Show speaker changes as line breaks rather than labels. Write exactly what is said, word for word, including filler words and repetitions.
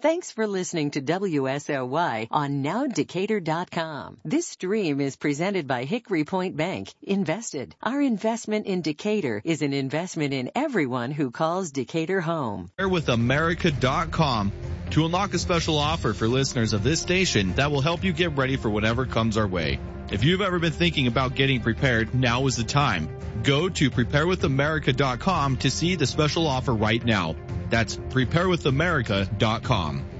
Thanks for listening to W S L Y on now decatur dot com. This stream is presented by Hickory Point Bank. Invested. Our investment in Decatur is an investment in everyone who calls Decatur home.
Prepare with America dot com to unlock a special offer for listeners of this station that will help you get ready for whatever comes our way. If you've ever been thinking about getting prepared, now is the time. Go to prepare with America dot com to see the special offer right now. That's prepare with America dot com.